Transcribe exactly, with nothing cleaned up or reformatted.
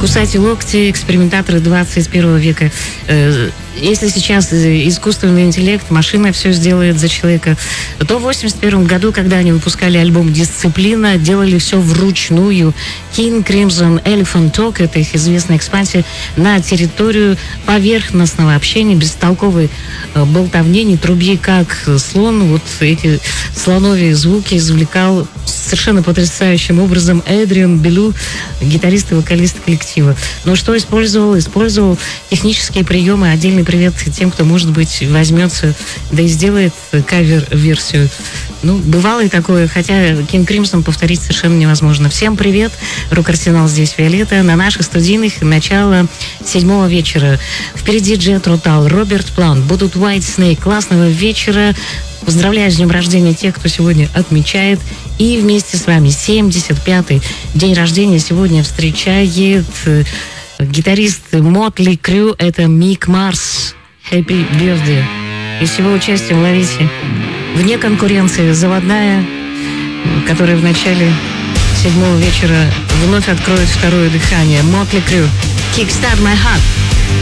кусать локти, экспериментаторы двадцать первого века. Если сейчас искусственный интеллект, машина все сделает за человека, то в восемьдесят первом году, когда они выпускали альбом «Дисциплина», делали все вручную. King Crimson Elephant Talk — это их известная экспансия на территорию поверхностного общения, бестолковой болтовни, не труби как слон. Вот эти слоновьи звуки извлекал совершенно потрясающим образом Эдриан Белю, гитарист и вокалист коллектива. Но что использовал? Использовал технические приемы. Отдельный привет тем, кто, может быть, возьмется, да и сделает кавер-версию. Ну, бывало и такое, хотя King Crimson повторить совершенно невозможно. Всем привет, Рок-Арсенал, здесь Виолетта. На наших студийных начало седьмого вечера. Впереди Джет Ротал, Роберт Плант, будут White Snake. Классного вечера. Поздравляю с днем рождения тех, кто сегодня отмечает. И вместе с вами семьдесят пятый день рождения сегодня встречает гитарист Motley Crue. Это Мик Марс. Happy Birthday. И с его участием ловите «Вне конкуренции» заводная, которая в начале седьмого вечера вновь откроет второе дыхание. Motley Crue. Kickstart My Heart.